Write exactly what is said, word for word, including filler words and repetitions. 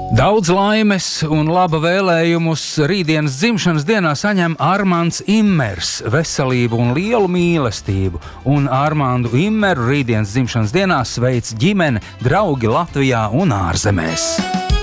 Daudz laimes un laba vēlējumus rītdienas dzimšanas dienā saņem Armands Immers, veselību un lielu mīlestību. Un Armandu Immeru rītdienas dzimšanas dienā sveic ģimene, draugi Latvijā un ārzemēs.